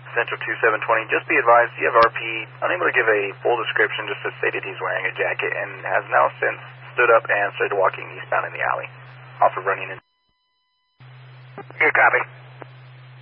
Central 2720. Just be advised, you have RP unable to give a full description, just as stated he's wearing a jacket and has now since stood up and started walking eastbound in the alley. Off of running in. Good copy.